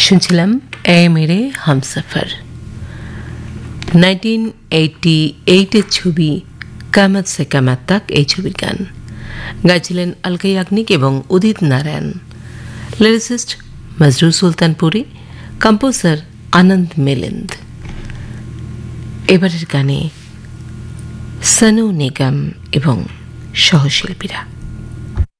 শুনছিলাম এ মেরে হামসফর। 1988-এর ছবি কামাত সে কামাত তাক, এই ছবির গান গাইছিলেন আলকা ইয়াগনিক এবং উদিত নারায়ণ। লিরিসিস্ট মজরু সুলতানপুরি, কম্পোজার আনন্দ মিলিন্দ। এবারের গানে সনু নিগম এবং সহশিল্পীরা।